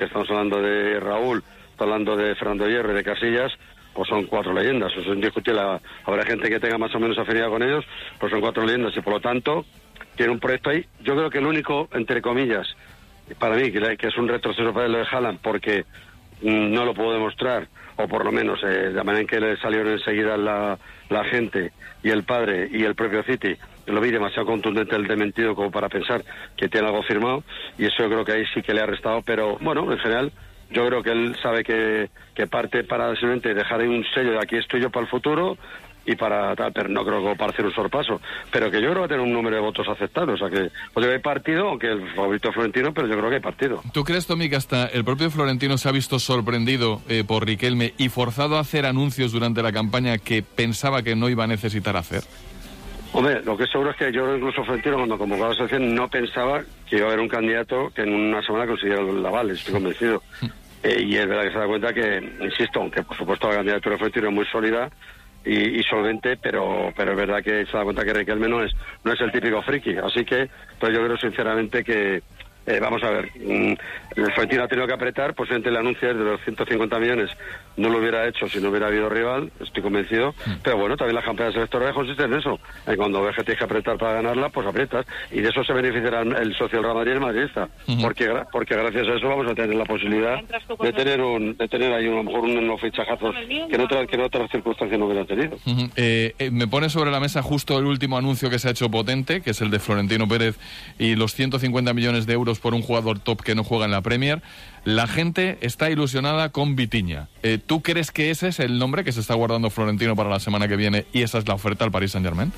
que estamos hablando de Raúl, estamos hablando de Fernando Hierro y de Casillas, pues son 4 leyendas. Eso es indiscutible. Habrá gente que tenga más o menos afinidad con ellos, pues son 4 leyendas y por lo tanto tiene un proyecto ahí. Yo creo que el único, entre comillas, para mí, que es un retroceso para lo de Haaland, porque no lo puedo demostrar, o por lo menos la manera en que le salieron enseguida la gente y el padre y el propio City, lo vi demasiado contundente el dementido como para pensar que tiene algo firmado, y eso yo creo que ahí sí que le ha restado, pero bueno, en general yo creo que él sabe que parte para simplemente dejar ahí un sello de aquí estoy yo para el futuro y para tal, pero no creo que para hacer un sorpaso, pero que yo creo que va a tener un número de votos aceptables, o sea que pues hay partido, aunque el favorito es Florentino, pero yo creo que hay partido. ¿Tú crees, Tomi, que hasta el propio Florentino se ha visto sorprendido por Riquelme y forzado a hacer anuncios durante la campaña que pensaba que no iba a necesitar hacer? Hombre, lo que es seguro es que yo incluso Florentino cuando convocó a la selección no pensaba que iba a haber un candidato que en una semana consiguiera el aval, estoy convencido. Y es verdad que se da cuenta que, insisto, aunque por supuesto la candidatura de Florentino es muy sólida y solvente, pero es verdad que se da cuenta que Riquelme no es el típico friki, así que pues yo creo sinceramente que vamos a ver, el Florentino ha tenido que apretar, posiblemente el anuncio de los 150 millones no lo hubiera hecho si no hubiera habido rival, estoy convencido, pero bueno, también las campañas electorales consisten en eso, cuando ves que tienes que apretar para ganarla, pues aprietas, y de eso se beneficiará el socio del Real Madrid y el madridista, porque gracias a eso vamos a tener la posibilidad de tener ahí a lo mejor unos fichajazos que en otras circunstancias no hubieran tenido. Me pone sobre la mesa justo el último anuncio que se ha hecho potente, que es el de Florentino Pérez y los 150 millones de euros por un jugador top que no juega en la Premier. La gente está ilusionada con Vitinha. ¿Tú crees que ese es el nombre que se está guardando Florentino para la semana que viene y esa es la oferta al Paris Saint-Germain?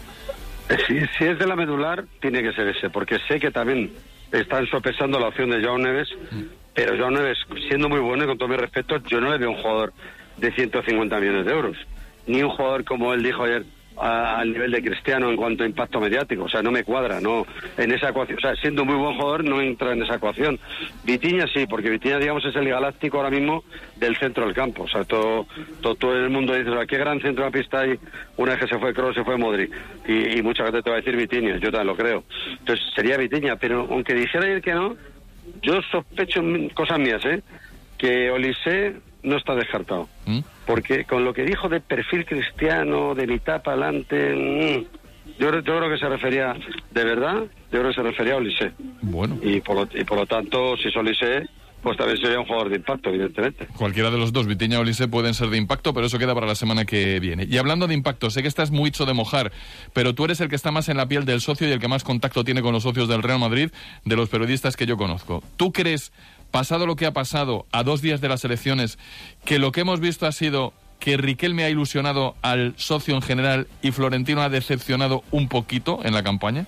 Si es de la medular, tiene que ser ese, porque sé que también están sopesando la opción de Joao Neves, pero Joao Neves, siendo muy bueno y con todo mi respeto, yo no le veo un jugador de 150 millones de euros, ni un jugador como él dijo ayer, al nivel de Cristiano en cuanto a impacto mediático, o sea, no me cuadra, no en esa ecuación, o sea, siendo un muy buen jugador no entra en esa ecuación. Vitinha sí, porque Vitinha, digamos, es el galáctico ahora mismo del centro del campo, o sea, todo el mundo dice, o sea, qué gran centrocampista hay, una vez que se fue Kroos, se fue Modric, y mucha gente te va a decir Vitinha, yo también lo creo, entonces sería Vitinha, pero aunque dijera ayer que no, yo sospecho cosas mías, que Olise no está descartado. Porque con lo que dijo de perfil cristiano, de mitad para adelante, yo creo que se refería, de verdad, yo creo que se refería a Olise. Bueno. Y por lo tanto, si es Olise, pues también sería un jugador de impacto, evidentemente. Cualquiera de los dos, Vitinha o Olise, pueden ser de impacto, pero eso queda para la semana que viene. Y hablando de impacto, sé que estás muy hecho de mojar, pero tú eres el que está más en la piel del socio y el que más contacto tiene con los socios del Real Madrid, de los periodistas que yo conozco. ¿Tú crees, pasado lo que ha pasado a 2 días de las elecciones, que lo que hemos visto ha sido que Riquelme ha ilusionado al socio en general y Florentino ha decepcionado un poquito en la campaña?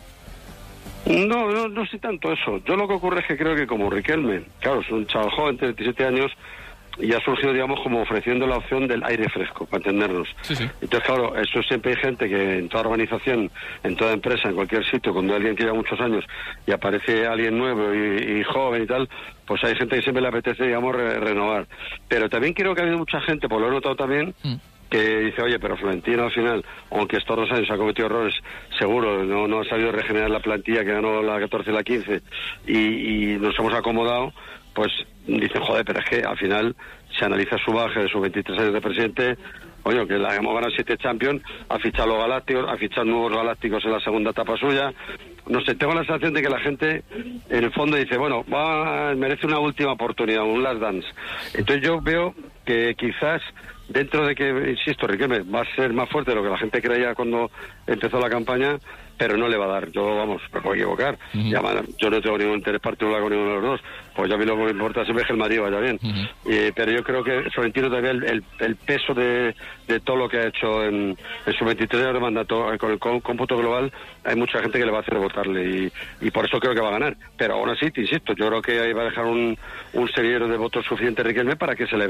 No sé tanto eso. Yo lo que ocurre es que creo que como Riquelme, claro, es un chaval joven, 37 años, y ha surgido, digamos, como ofreciendo la opción del aire fresco, para entendernos. Sí. Entonces, claro, eso siempre hay gente que en toda organización, en toda empresa, en cualquier sitio, cuando hay alguien que lleva muchos años y aparece alguien nuevo y joven y tal, pues hay gente que siempre le apetece, digamos, renovar. Pero también creo que ha habido mucha gente, pues lo he notado también, que dice, oye, pero Florentino al final, aunque estos 2 años ha cometido errores, seguro, no ha sabido regenerar la plantilla que ganó la 14 y la 15 y nos hemos acomodado, pues dicen, joder, pero es que al final se analiza su baje de sus 23 años de presidente, coño, que la hemos ganado 7 Champions, ha fichado los galácticos, ha fichado nuevos galácticos en la segunda etapa suya. No sé, tengo la sensación de que la gente en el fondo dice, bueno, merece una última oportunidad, un last dance. Entonces yo veo que quizás dentro de que, insisto, Riquelme va a ser más fuerte de lo que la gente creía cuando empezó la campaña, pero no le va a dar. Yo, vamos, me puedo equivocar. Ya, yo no tengo ningún interés particular con ninguno de los dos, pues ya a mí lo que me importa siempre es que el Madrid vaya bien. Pero yo creo que Florentino todavía el peso de todo lo que ha hecho en sus 23 años de mandato con el cómputo global, hay mucha gente que le va a hacer votarle y por eso creo que va a ganar. Pero aún así, te insisto, yo creo que ahí va a dejar un semillero de votos suficiente Riquelme para que se le vea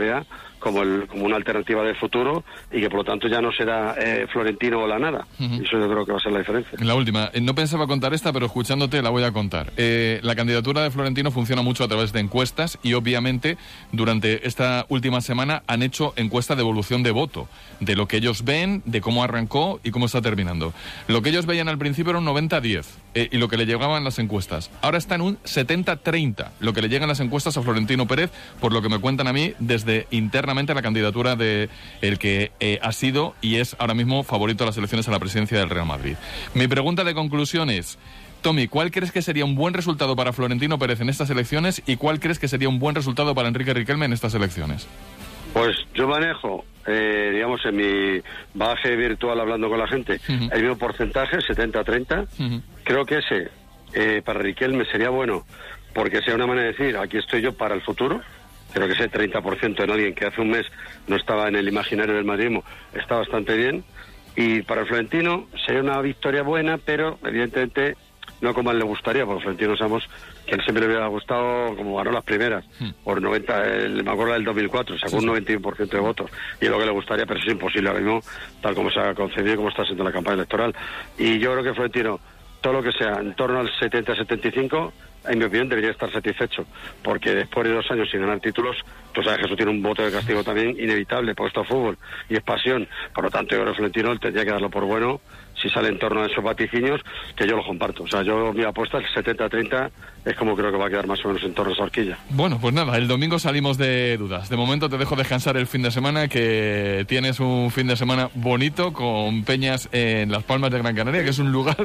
como una alternativa de futuro y que por lo tanto ya no será Florentino o la nada. Y eso yo creo que va a ser la diferencia. La última, no pensaba contar esta, pero escuchándote la voy a contar. La candidatura de Florentino funciona mucho a través de encuestas y obviamente durante esta última semana han hecho encuesta de evolución de voto, de lo que ellos ven, de cómo arrancó y cómo está terminando. Lo que ellos veían al principio era un 90-10 y lo que le llegaban las encuestas. Ahora está en un 70-30, lo que le llegan las encuestas a Florentino Pérez, por lo que me cuentan a mí desde internamente la candidatura de el que ha sido y es ahora mismo favorito a las elecciones a la presidencia del Real Madrid. Mi pregunta de conclusión es, Tommy, ¿cuál crees que sería un buen resultado para Florentino Pérez en estas elecciones y cuál crees que sería un buen resultado para Enrique Riquelme en estas elecciones? Pues yo manejo, digamos, en mi bagaje virtual hablando con la gente, el mismo porcentaje, 70-30. Creo que ese para Riquelme sería bueno porque sea una manera de decir, aquí estoy yo para el futuro. Creo que ese 30% en alguien que hace un mes no estaba en el imaginario del madridismo está bastante bien. Y para el Florentino sería una victoria buena, pero evidentemente no como a él le gustaría, porque Florentino sabemos que él siempre le hubiera gustado como ganó las primeras, por 90, me acuerdo del 2004, sacó un 91% de votos, y es lo que le gustaría, pero es imposible ahora mismo, tal como se ha concedido y como está siendo la campaña electoral. Y yo creo que Florentino, todo lo que sea en torno al 70-75, en mi opinión debería estar satisfecho, porque después de 2 años sin ganar títulos, tú sabes que eso tiene un voto de castigo también inevitable, porque esto es fútbol y es pasión. Por lo tanto, yo creo que Florentino él tendría que darlo por bueno si sale en torno a esos vaticinios, que yo los comparto. O sea, yo mi apuesta es 70-30, es como creo que va a quedar más o menos en torno a esa horquilla. Bueno, pues nada, el domingo salimos de dudas. De momento te dejo descansar el fin de semana, que tienes un fin de semana bonito con peñas en Las Palmas de Gran Canaria, que es un lugar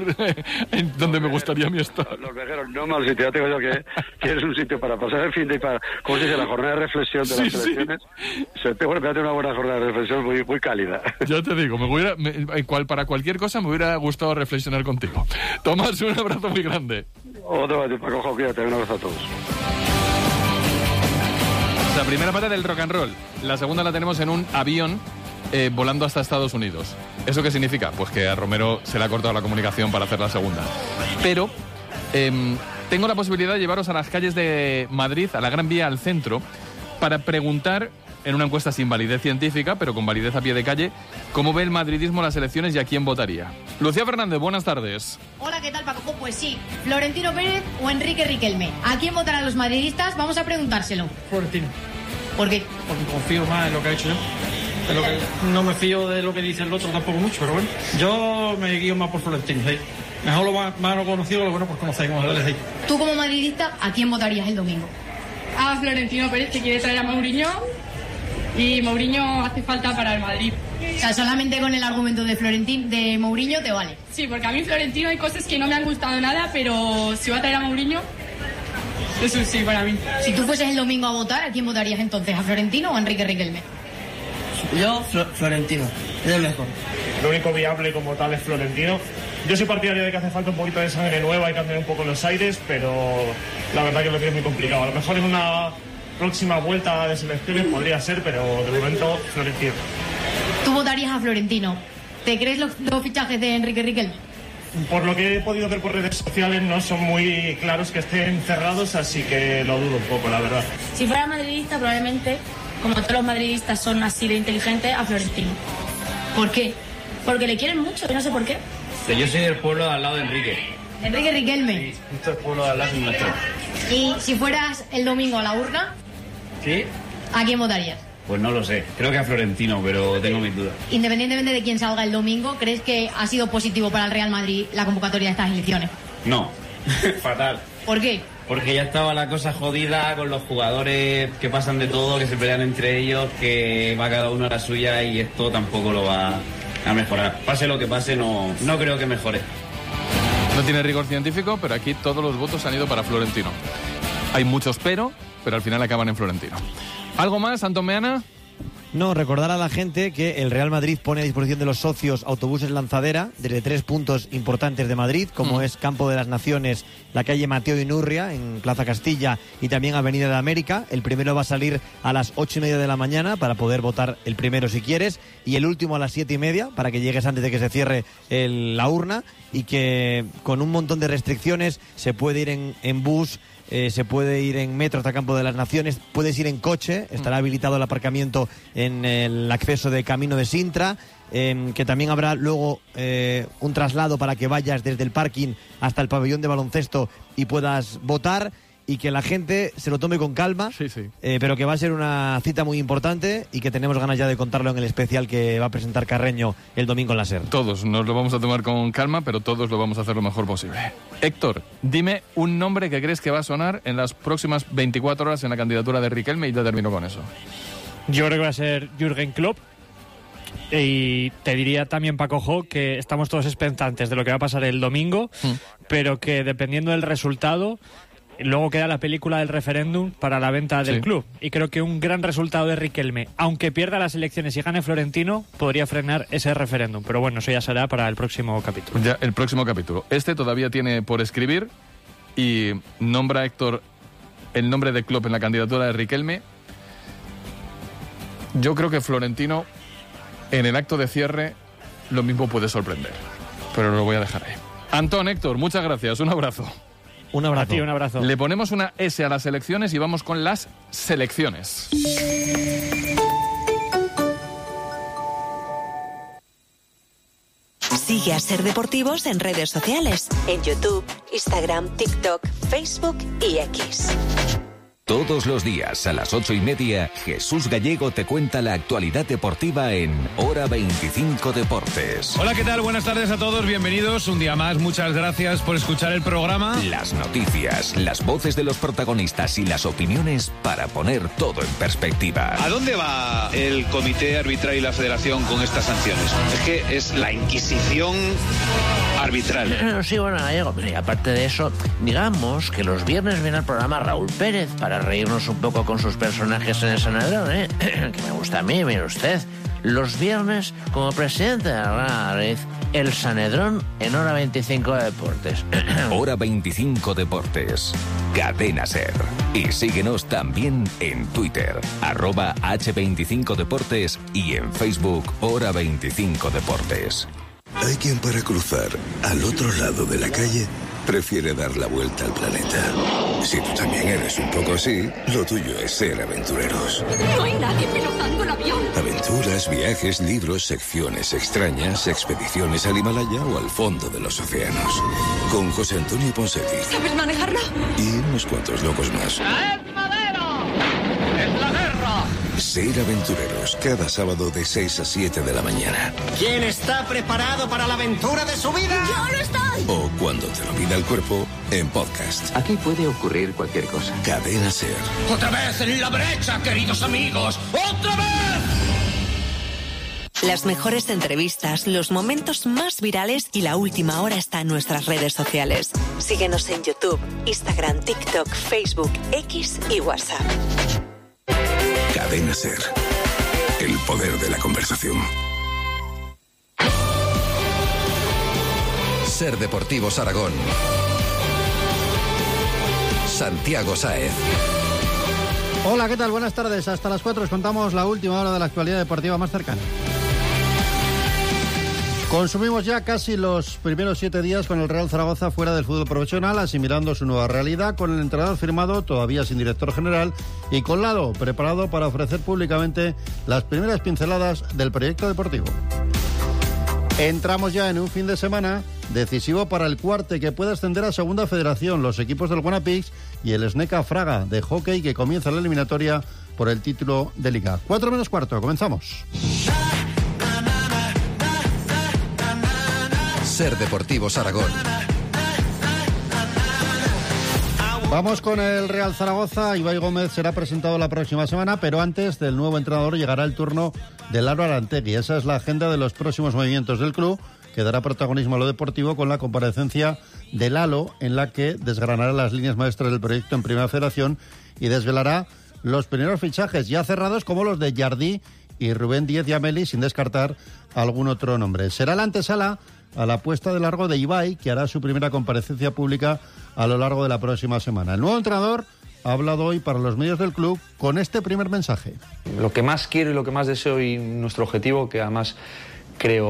en donde me gustaría a mí estar. Los vejeros, no mal sitio, ya tengo yo que es un sitio para pasar el fin de y para, como se dice, la jornada de reflexión de las elecciones. Bueno, me hace una buena jornada de reflexión muy cálida. Ya te digo, para cualquier cosa me hubiera gustado reflexionar contigo. Tomás, un abrazo muy grande. Otro Paco, cuídate, un abrazo a todos. La primera parte del rock and roll, la segunda la tenemos en un avión volando hasta Estados Unidos. ¿Eso qué significa? Pues que a Romero se le ha cortado la comunicación para hacer la segunda. Pero tengo la posibilidad de llevaros a las calles de Madrid, a la Gran Vía, al centro, para preguntar, en una encuesta sin validez científica, pero con validez a pie de calle, cómo ve el madridismo las elecciones y a quién votaría. Lucía Fernández, buenas tardes. Hola, ¿qué tal, Paco? Pues sí, Florentino Pérez o Enrique Riquelme. ¿A quién votarán los madridistas? Vamos a preguntárselo. Florentino. ¿Por qué? Porque confío más en lo que ha hecho yo. No me fío de lo que dice el otro tampoco mucho, pero bueno. Yo me guío más por Florentino, ¿sí? Mejor lo más lo conocido, lo bueno pues conocemos. ¿Sí? Tú como madridista, ¿a quién votarías el domingo? A Florentino Pérez, que quiere traer a Mourinho, y Mourinho hace falta para el Madrid. O sea, solamente con el argumento de Mourinho te vale. Sí, porque a mí Florentino hay cosas que no me han gustado nada, pero si va a traer a Mourinho, eso sí, para mí. Si tú fueses el domingo a votar, ¿a quién votarías entonces? ¿A Florentino o a Enrique Riquelme? Yo, Florentino, es el mejor. Lo único viable como tal es Florentino. Yo soy partidario de que hace falta un poquito de sangre nueva y cambiar un poco los aires, pero la verdad que lo tiene muy complicado. A lo mejor en una próxima vuelta de selecciones podría ser, pero de momento Florentino. ¿Tú votarías a Florentino? ¿Te crees los fichajes de Enrique Riquelme? Por lo que he podido ver por redes sociales no son muy claros que estén cerrados, así que lo dudo un poco, la verdad. Si fuera madridista, probablemente, como todos los madridistas son así de inteligentes, a Florentino. ¿Por qué? Porque le quieren mucho, y no sé por qué. Yo soy del pueblo de al lado de Enrique. Enrique Riquelme. Sí, justo el pueblo de al lado es nuestro. ¿Y si fueras el domingo a la urna? ¿Sí? ¿A quién votarías? Pues no lo sé, creo que a Florentino, pero tengo mis dudas. Independientemente de quién salga el domingo, ¿crees que ha sido positivo para el Real Madrid la convocatoria de estas elecciones? No, fatal. ¿Por qué? Porque ya estaba la cosa jodida con los jugadores que pasan de todo, que se pelean entre ellos, que va cada uno a la suya y esto tampoco lo va a mejorar. Pase lo que pase, no creo que mejore. No tiene rigor científico, pero aquí todos los votos han ido para Florentino. Hay muchos pero al final acaban en Florentino. ¿Algo más, Antón Meana? No, recordar a la gente que el Real Madrid pone a disposición de los socios autobuses lanzadera desde 3 puntos importantes de Madrid, como es Campo de las Naciones, la calle Mateo Inurria, en Plaza Castilla, y también Avenida de América. El primero va a salir a las 8:30 de la mañana para poder votar el primero si quieres, y el último a las 7:30 para que llegues antes de que se cierre la urna, y que con un montón de restricciones se puede ir en bus se puede ir en metro hasta Campo de las Naciones, puedes ir en coche, estará habilitado el aparcamiento en el acceso de Camino de Sintra, que también habrá luego un traslado para que vayas desde el parking hasta el pabellón de baloncesto y puedas votar, y que la gente se lo tome con calma, pero que va a ser una cita muy importante y que tenemos ganas ya de contarlo en el especial que va a presentar Carreño el domingo en la SER. Todos nos lo vamos a tomar con calma, pero todos lo vamos a hacer lo mejor posible. Héctor, dime un nombre que crees que va a sonar en las próximas 24 horas en la candidatura de Riquelme y ya termino con eso. Yo creo que va a ser Jürgen Klopp. Y te diría también, Paco, que estamos todos expectantes de lo que va a pasar el domingo, pero que dependiendo del resultado, luego queda la película del referéndum para la venta del club. Y creo que un gran resultado de Riquelme, aunque pierda las elecciones y gane Florentino, podría frenar ese referéndum. Pero bueno, eso ya será para el próximo capítulo. Ya, el próximo capítulo. Este todavía tiene por escribir y nombra Héctor el nombre de Klopp en la candidatura de Riquelme. Yo creo que Florentino, en el acto de cierre, lo mismo puede sorprender. Pero lo voy a dejar ahí. Antón, Héctor, muchas gracias. Un abrazo. Un abrazo. A ti, un abrazo. Le ponemos una S a las elecciones y vamos con las selecciones. Sigue a Ser Deportivos en redes sociales, en YouTube, Instagram, TikTok, Facebook y X. Todos los días a las 8:30, Jesús Gallego te cuenta la actualidad deportiva en Hora 25 Deportes. Hola, ¿qué tal? Buenas tardes a todos, bienvenidos un día más. Muchas gracias por escuchar el programa. Las noticias, las voces de los protagonistas y las opiniones para poner todo en perspectiva. ¿A dónde va el comité arbitral y la federación con estas sanciones? Es que es la Inquisición arbitral. Sí, bueno, Gallego, pero aparte de eso, digamos que los viernes viene al programa Raúl Pérez para reírnos un poco con sus personajes en el Sanedrón, que me gusta a mí, mire usted. Los viernes, como presidente de la Madrid, el Sanedrón en Hora 25 Deportes. Hora 25 Deportes. Cadena SER. Y síguenos también en Twitter, @H25Deportes y en Facebook, Hora 25 Deportes. Hay quien para cruzar al otro lado de la calle prefiere dar la vuelta al planeta. Si tú también eres un poco así, lo tuyo es ser aventureros. No hay nadie pilotando el avión. Aventuras, viajes, libros, secciones extrañas, expediciones al Himalaya o al fondo de los océanos. Con José Antonio Ponseti. ¿Sabes manejarlo? Y unos cuantos locos más. ¡Es madero! ¡Es la guerra! Ser aventureros, cada sábado de 6 a 7 de la mañana. ¿Quién está preparado para la aventura de su vida? ¡Yo no estoy! O cuando te lo pida el cuerpo, en podcast. Aquí puede ocurrir cualquier cosa. Cadena SER. ¡Otra vez en la brecha, queridos amigos! ¡Otra vez! Las mejores entrevistas, los momentos más virales y la última hora está en nuestras redes sociales. Síguenos en YouTube, Instagram, TikTok, Facebook, X y WhatsApp. Cadena SER. El poder de la conversación. Ser Deportivos Aragón. Santiago Sáez. Hola, ¿qué tal? Buenas tardes. Hasta las 4 os contamos la última hora de la actualidad deportiva más cercana. Consumimos ya casi los primeros 7 días con el Real Zaragoza fuera del fútbol profesional, asimilando su nueva realidad, con el entrenador firmado, todavía sin director general, y con Lalo preparado para ofrecer públicamente las primeras pinceladas del proyecto deportivo. Entramos ya en un fin de semana decisivo para el Cuarte, que puede ascender a Segunda Federación, los equipos del Guanapix y el Sneca Fraga de hockey, que comienza la eliminatoria por el título de Liga. 4 menos cuarto, comenzamos. Ser Deportivos Aragón. Vamos con el Real Zaragoza. Ibai Gómez será presentado la próxima semana, pero antes del nuevo entrenador llegará el turno de Laro Arantegui. Esa es la agenda de los próximos movimientos del club, que dará protagonismo a lo deportivo con la comparecencia de Lalo, en la que desgranará las líneas maestras del proyecto en Primera Federación y desvelará los primeros fichajes ya cerrados, como los de Jardí y Rubén Díez y Ameli, sin descartar algún otro nombre. Será la antesala a la puesta de largo de Ibai, que hará su primera comparecencia pública a lo largo de la próxima semana. El nuevo entrenador ha hablado hoy para los medios del club con este primer mensaje. Lo que más quiero y lo que más deseo y nuestro objetivo, que además creo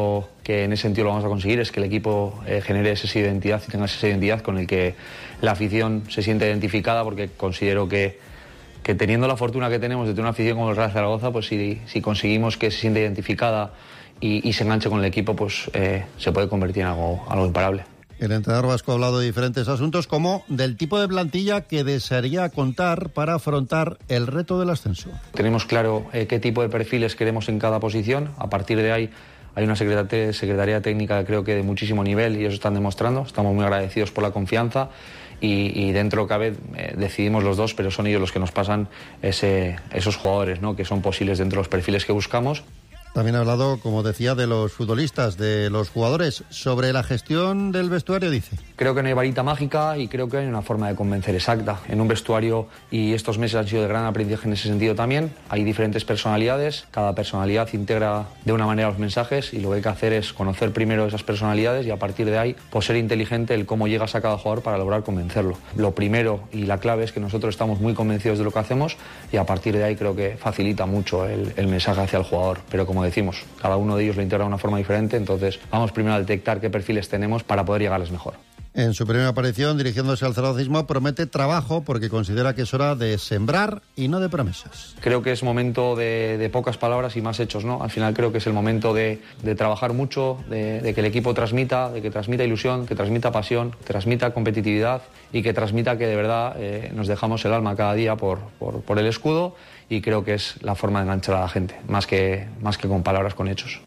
que en ese sentido lo vamos a conseguir, es que el equipo genere esa identidad y tenga esa identidad con el que la afición se siente identificada, porque considero que teniendo la fortuna que tenemos de tener una afición como el Real Zaragoza, pues si conseguimos que se sienta identificada y se enganche con el equipo, pues se puede convertir en algo imparable. El entrenador vasco ha hablado de diferentes asuntos, como del tipo de plantilla que desearía contar para afrontar el reto del ascenso. Tenemos claro qué tipo de perfiles queremos en cada posición. A partir de ahí hay una secretaría técnica, creo que de muchísimo nivel, y ellos están demostrando. Estamos muy agradecidos por la confianza y dentro cabe decidimos los dos, pero son ellos los que nos pasan esos jugadores, ¿no?, que son posibles dentro de los perfiles que buscamos. También ha hablado, como decía, de los futbolistas, de los jugadores. Sobre la gestión del vestuario, dice: creo que no hay varita mágica y creo que hay una forma de convencer exacta. En un vestuario, y estos meses han sido de gran aprendizaje en ese sentido también, hay diferentes personalidades, cada personalidad integra de una manera los mensajes, y lo que hay que hacer es conocer primero esas personalidades y a partir de ahí pues ser inteligente el cómo llegas a cada jugador para lograr convencerlo. Lo primero y la clave es que nosotros estamos muy convencidos de lo que hacemos, y a partir de ahí creo que facilita mucho el mensaje hacia el jugador. Pero como decimos, cada uno de ellos lo integra de una forma diferente, entonces vamos primero a detectar qué perfiles tenemos para poder llegarles mejor. En su primera aparición, dirigiéndose al zaragocismo, promete trabajo porque considera que es hora de sembrar y no de promesas. Creo que es momento de pocas palabras y más hechos, ¿no? Al final creo que es el momento de trabajar mucho, de que el equipo transmita, de que transmita ilusión, que transmita pasión, que transmita competitividad y que transmita que de verdad nos dejamos el alma cada día por el escudo, y creo que es la forma de enganchar a la gente, más que con palabras, con hechos.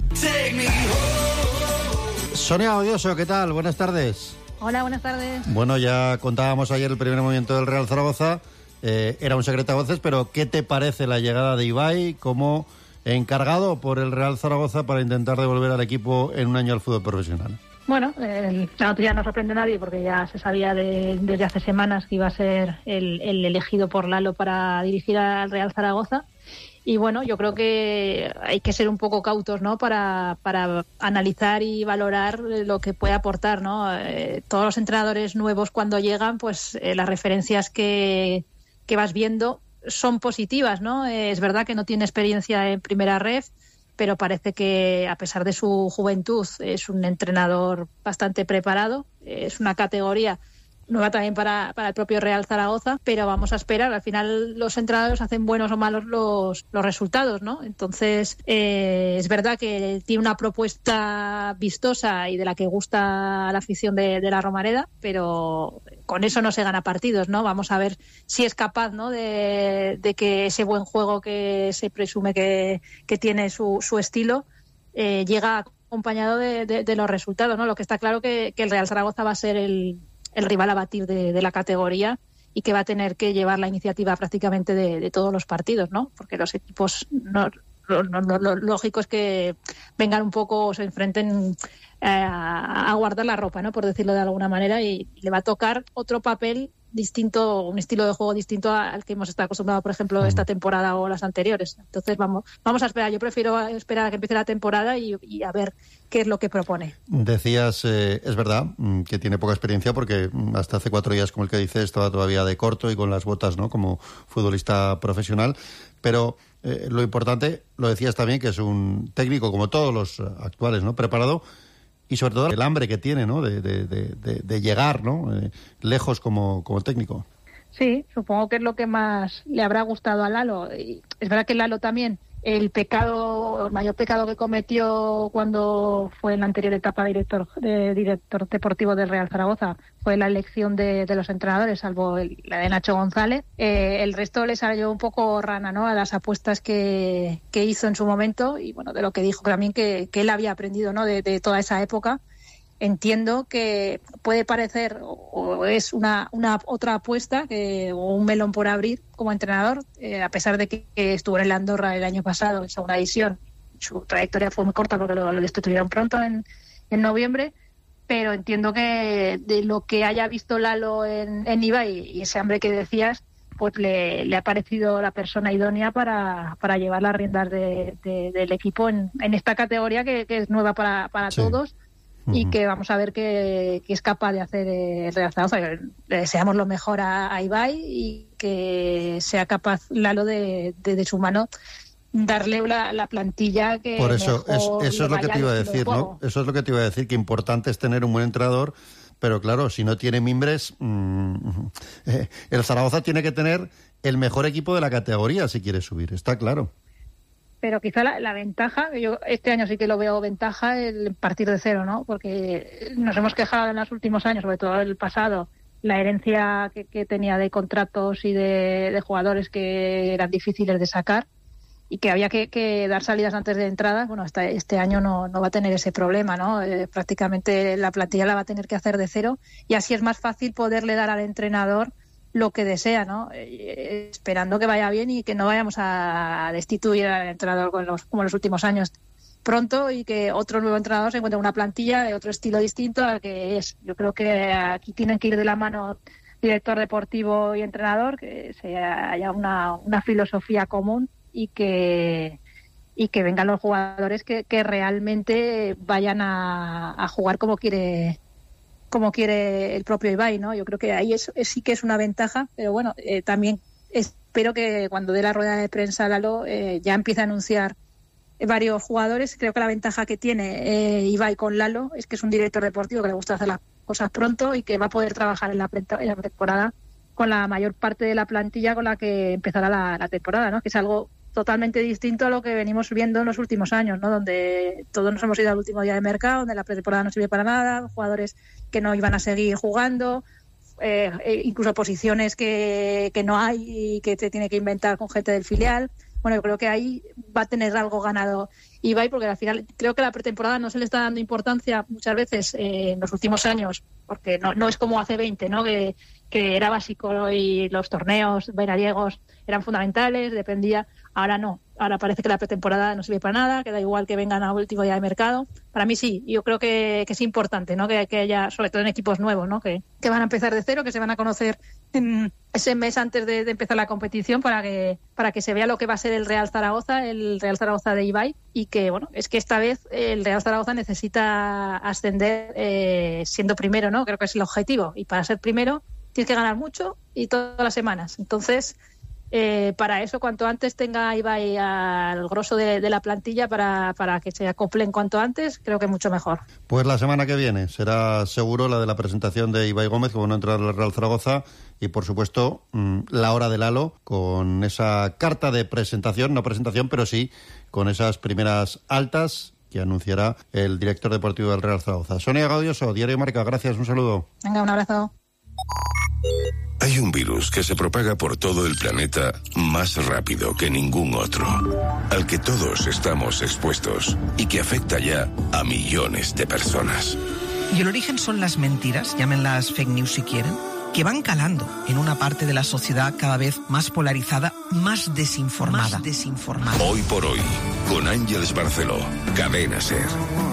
Sonia Odioso, ¿qué tal? Buenas tardes. Hola, buenas tardes. Bueno, ya contábamos ayer el primer movimiento del Real Zaragoza. Era un secreto a voces, pero ¿qué te parece la llegada de Ibai como encargado por el Real Zaragoza para intentar devolver al equipo en un año al fútbol profesional? Bueno, la noticia no sorprende a nadie porque ya se sabía desde hace semanas que iba a ser el elegido por Lalo para dirigir al Real Zaragoza. Y bueno, yo creo que hay que ser un poco cautos, ¿no?, para analizar y valorar lo que puede aportar, ¿no? Todos los entrenadores nuevos cuando llegan, pues las referencias que vas viendo son positivas, ¿no? Es verdad que no tiene experiencia en primera ref, pero parece que a pesar de su juventud es un entrenador bastante preparado. Es una categoría nueva también para el propio Real Zaragoza, pero vamos a esperar. Al final los entrenadores hacen buenos o malos los resultados, ¿no? Entonces es verdad que tiene una propuesta vistosa y de la que gusta la afición de la Romareda, pero con eso no se gana partidos, ¿no? Vamos a ver si es capaz, ¿no?, de que ese buen juego que se presume que tiene su estilo llega acompañado de los resultados, ¿no? Lo que está claro que el Real Zaragoza va a ser el rival a batir de la categoría y que va a tener que llevar la iniciativa prácticamente de todos los partidos, ¿no? Porque los equipos lo lógico es que vengan un poco o se enfrenten a guardar la ropa, ¿no?, por decirlo de alguna manera, y le va a tocar otro papel distinto, un estilo de juego distinto al que hemos estado acostumbrados, por ejemplo, esta temporada o las anteriores. Entonces vamos a esperar. Yo prefiero esperar a que empiece la temporada y a ver qué es lo que propone. Decías, es verdad, que tiene poca experiencia porque hasta hace 4 días, como el que dice, estaba todavía de corto y con las botas, ¿no?, como futbolista profesional. Pero lo importante, lo decías también, que es un técnico como todos los actuales, ¿no?, preparado, y sobre todo el hambre que tiene, ¿no?, de llegar, ¿no?, lejos como técnico. Sí, supongo que es lo que más le habrá gustado a Lalo. Y es verdad que Lalo también, el mayor pecado que cometió cuando fue en la anterior etapa director deportivo del Real Zaragoza fue la elección de los entrenadores, salvo la de Nacho González. El resto le salió un poco rana, ¿no?, a las apuestas que hizo en su momento, y bueno, de lo que dijo también que él había aprendido, ¿no?, de toda esa época. Entiendo que puede parecer o es una otra apuesta o un melón por abrir como entrenador, a pesar de que estuvo en el Andorra el año pasado en segunda división. Su trayectoria fue muy corta porque lo destituyeron pronto en noviembre, pero entiendo que de lo que haya visto Lalo en Ibai y ese hambre que decías, pues le ha parecido la persona idónea para llevar las riendas del equipo en esta categoría que es nueva para sí. Todos. Y que vamos a ver qué es capaz de hacer el Real Zaragoza. Le deseamos lo mejor a Ibai y que sea capaz Lalo de su mano darle la plantilla que por eso mejor eso es lo que te iba a decir, ¿no? Eso es lo que te iba a decir, que importante es tener un buen entrenador, pero claro, si no tiene mimbres, el Zaragoza tiene que tener el mejor equipo de la categoría si quiere subir, está claro. Pero quizá la ventaja, yo este año sí que lo veo ventaja, el partir de cero, ¿no? Porque nos hemos quejado en los últimos años, sobre todo el pasado, la herencia que tenía de contratos y de jugadores que eran difíciles de sacar y que había que dar salidas antes de entradas. Bueno, hasta este año no va a tener ese problema, ¿no? Prácticamente la plantilla la va a tener que hacer de cero y así es más fácil poderle dar al entrenador lo que desea, ¿no? Esperando que vaya bien y que no vayamos a destituir al entrenador como en los últimos años pronto y que otro nuevo entrenador se encuentre una plantilla de otro estilo distinto al que es. Yo creo que aquí tienen que ir de la mano director deportivo y entrenador, que haya una filosofía común y que vengan los jugadores que realmente vayan a jugar como quiere el propio Ibai, ¿no? Yo creo que ahí sí que es una ventaja, pero bueno, también espero que cuando dé la rueda de prensa Lalo ya empiece a anunciar varios jugadores. Creo que la ventaja que tiene Ibai con Lalo es que es un director deportivo que le gusta hacer las cosas pronto y que va a poder trabajar en la temporada con la mayor parte de la plantilla con la que empezará la temporada, ¿no? Que es algo totalmente distinto a lo que venimos viendo en los últimos años, ¿no? Donde todos nos hemos ido al último día de mercado, donde la pretemporada no sirve para nada, jugadores que no iban a seguir jugando, incluso posiciones que no hay y que te tiene que inventar con gente del filial. Bueno, yo creo que ahí va a tener algo ganado Ibai, porque al final creo que la pretemporada no se le está dando importancia muchas veces en los últimos años, porque no es como hace 20, ¿no? Que era básico y los torneos veraniegos eran fundamentales, dependía. Ahora no, ahora parece que la pretemporada no sirve para nada, que da igual que vengan al último día de mercado. Para mí sí, yo creo que es importante, ¿no? Que haya, sobre todo en equipos nuevos, ¿no? Que van a empezar de cero, que se van a conocer en ese mes antes de empezar la competición para que se vea lo que va a ser el Real Zaragoza de Ibai, y que, bueno, es que esta vez el Real Zaragoza necesita ascender siendo primero, ¿no? Creo que es el objetivo, y para ser primero tienes que ganar mucho y todas las semanas. Entonces, para eso, cuanto antes tenga Ibai al grosso de la plantilla para que se acoplen cuanto antes, creo que mucho mejor. Pues la semana que viene será seguro la de la presentación de Ibai Gómez como no entrar al Real Zaragoza, y por supuesto la hora de Lalo con esa carta de presentación, no presentación, pero sí con esas primeras altas que anunciará el director deportivo del Real Zaragoza. Sonia Gaudioso, Diario Marca, gracias, un saludo. Venga, un abrazo. Hay un virus que se propaga por todo el planeta más rápido que ningún otro, al que todos estamos expuestos y que afecta ya a millones de personas. Y el origen son las mentiras, llámenlas fake news si quieren, que van calando en una parte de la sociedad cada vez más polarizada, más desinformada. Hoy por hoy, con Ángeles Barceló, Cadena SER.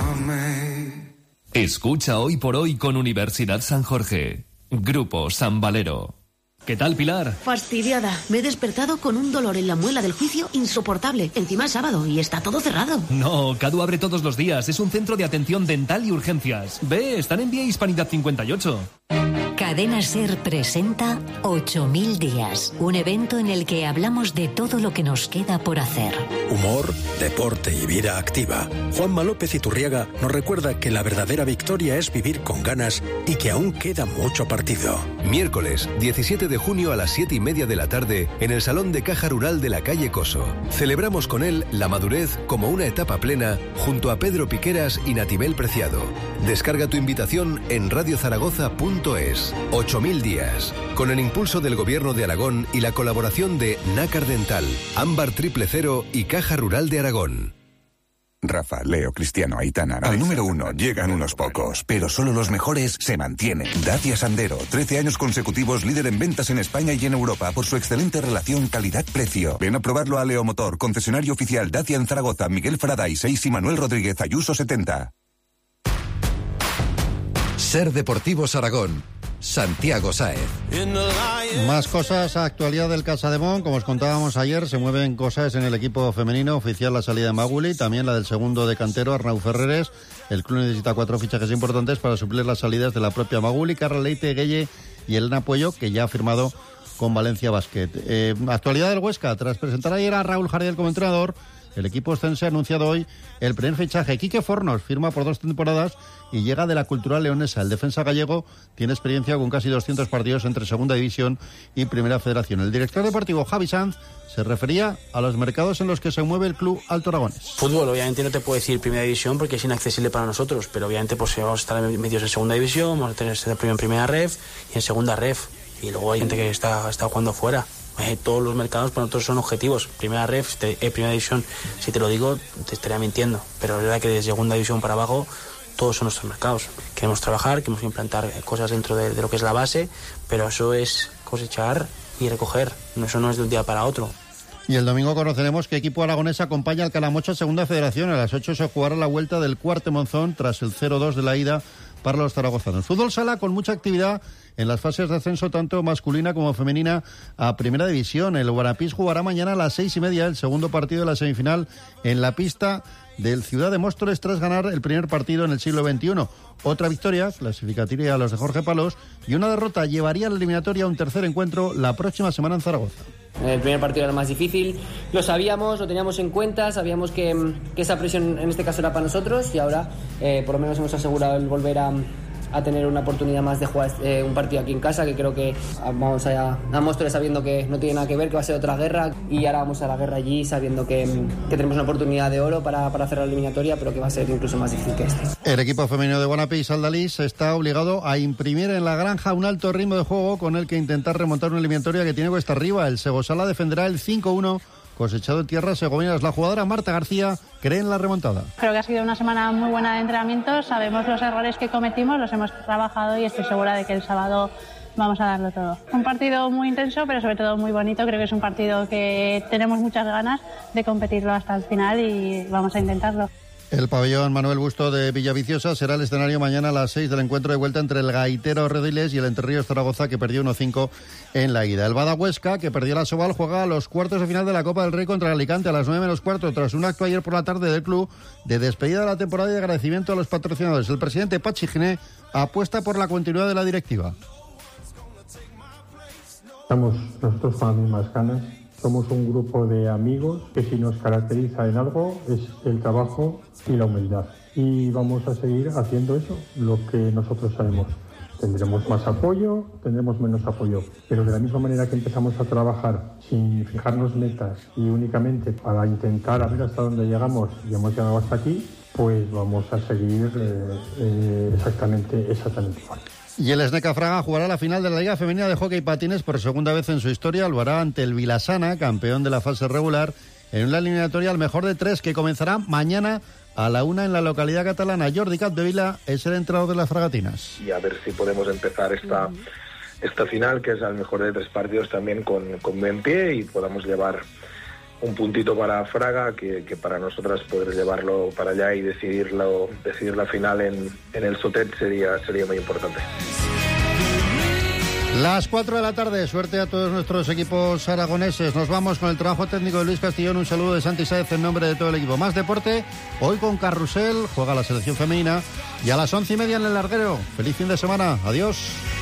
Escucha Hoy por Hoy con Universidad San Jorge. Grupo San Valero. ¿Qué tal, Pilar? Fastidiada. Me he despertado con un dolor en la muela del juicio insoportable. Encima es sábado y está todo cerrado. No, Cadu abre todos los días. Es un centro de atención dental y urgencias. Ve, están en Vía Hispanidad 58. Cadena SER presenta 8000 días, un evento en el que hablamos de todo lo que nos queda por hacer. Humor, deporte y vida activa. Juanma López Iturriaga nos recuerda que la verdadera victoria es vivir con ganas y que aún queda mucho partido. Miércoles, 17 de junio a las 7:30 de la tarde en el Salón de Caja Rural de la calle Coso. Celebramos con él la madurez como una etapa plena junto a Pedro Piqueras y Natibel Preciado. Descarga tu invitación en radiozaragoza.es. 8000 días, con el impulso del Gobierno de Aragón y la colaboración de Nácar Dental, Ámbar 000 y Caja Rural de Aragón. Rafa, Leo, Cristiano, Aitana. Al número 1 llegan unos pocos, pero solo los mejores se mantienen. Dacia Sandero, 13 años consecutivos líder en ventas en España y en Europa por su excelente relación calidad-precio. Ven a probarlo a Leo Motor, concesionario oficial Dacia en Zaragoza, Miguel Faraday 6 y Manuel Rodríguez Ayuso 70. SER Deportivos Aragón. Santiago Sáez. Más cosas, actualidad del Casademón. Como os contábamos ayer, se mueven cosas en el equipo femenino. Oficial la salida de Maguli, también la del segundo de cantero, Arnau Ferreres. El club necesita 4 fichajes importantes para suplir las salidas de la propia Maguli, Carla Leite, Gueye y Elena Puello, que ya ha firmado con Valencia Basket. Actualidad del Huesca, tras presentar ayer a Raúl Jardiel como entrenador, el equipo ostense ha anunciado hoy el primer fichaje. Quique Fornos firma por 2 temporadas y llega de la Cultural Leonesa. El defensa gallego tiene experiencia con casi 200 partidos entre Segunda División y Primera Federación. El director deportivo Javi Sanz se refería a los mercados en los que se mueve el club Alto Aragonés. Fútbol, obviamente no te puedo decir Primera División porque es inaccesible para nosotros, pero obviamente pues vamos a estar metidos en Segunda División, vamos a tener en Primera Ref y en Segunda Ref, y luego hay gente que está jugando fuera. Todos los mercados para nosotros son objetivos. Primera Ref, Primera División, si te lo digo te estaría mintiendo, pero es verdad que de Segunda División para abajo todos son nuestros mercados. Queremos trabajar, queremos implantar cosas dentro de lo que es la base, pero eso es cosechar y recoger, eso no es de un día para otro. Y el domingo conoceremos qué equipo aragonés acompaña al Calamocha Segunda Federación. A las 8 se jugará la vuelta del Cuarte Monzón tras el 0-2 de la ida para los zaragozanos. Fútbol sala con mucha actividad en las fases de ascenso tanto masculina como femenina a Primera División. El Guarapís jugará mañana a las 6:30 el segundo partido de la semifinal en la pista del Ciudad de Móstoles tras ganar el primer partido en el siglo XXI. Otra victoria clasificaría a los de Jorge Palos y una derrota llevaría a la eliminatoria a un tercer encuentro la próxima semana en Zaragoza. El primer partido era el más difícil, lo sabíamos, lo teníamos en cuenta, sabíamos que esa presión en este caso era para nosotros y ahora por lo menos hemos asegurado el volver a tener una oportunidad más de jugar un partido aquí en casa, que creo que vamos a Móstoles sabiendo que no tiene nada que ver, que va a ser otra guerra, y ahora vamos a la guerra allí sabiendo que tenemos una oportunidad de oro para hacer la eliminatoria, pero que va a ser incluso más difícil que este. El equipo femenino de Guanapí, Saldalís, está obligado a imprimir en la granja un alto ritmo de juego con el que intentar remontar una eliminatoria que tiene cuesta arriba. El Segosala defenderá el 5-1 cosechado en tierras segovianas. La jugadora Marta García cree en la remontada. Creo que ha sido una semana muy buena de entrenamiento, sabemos los errores que cometimos, los hemos trabajado y estoy segura de que el sábado vamos a darlo todo. Un partido muy intenso, pero sobre todo muy bonito. Creo que es un partido que tenemos muchas ganas de competirlo hasta el final y vamos a intentarlo. El pabellón Manuel Busto de Villaviciosa será el escenario mañana a las 6 del encuentro de vuelta entre el Gaitero Rediles y el Entre Ríos Zaragoza, que perdió 1-5 en la ida. El Bada Huesca, que perdió la Sobal, juega a los cuartos de final de la Copa del Rey contra el Alicante a las 9:15, tras un acto ayer por la tarde del club de despedida de la temporada y de agradecimiento a los patrocinadores. El presidente Pachi Giné apuesta por la continuidad de la directiva. Estamos nosotros con las mismas ganas. Somos un grupo de amigos que si nos caracteriza en algo es el trabajo y la humildad. Y vamos a seguir haciendo eso, lo que nosotros sabemos. Tendremos más apoyo, tendremos menos apoyo, pero de la misma manera que empezamos a trabajar sin fijarnos metas y únicamente para intentar a ver hasta dónde llegamos y hemos llegado hasta aquí, pues vamos a seguir exactamente igual. Y el Esneca Fraga jugará la final de la Liga Femenina de Hockey Patines por segunda vez en su historia. Lo hará ante el Vilasana, campeón de la fase regular, en una eliminatoria al mejor de 3 que comenzará mañana a la 1 en la localidad catalana. Jordi Capdevila es el entrenador de las fragatinas. Y a ver si podemos empezar esta final, que es al mejor de 3 partidos también con buen pie, y podamos llevar un puntito para Fraga, que para nosotras poder llevarlo para allá y decidir la final en el Sotet sería muy importante. Las 4 de la tarde, suerte a todos nuestros equipos aragoneses. Nos vamos con el trabajo técnico de Luis Castillón. Un saludo de Santi Sáez en nombre de todo el equipo. Más deporte, hoy con Carrusel, juega la selección femenina, y a las 11:30 en el larguero. Feliz fin de semana, adiós.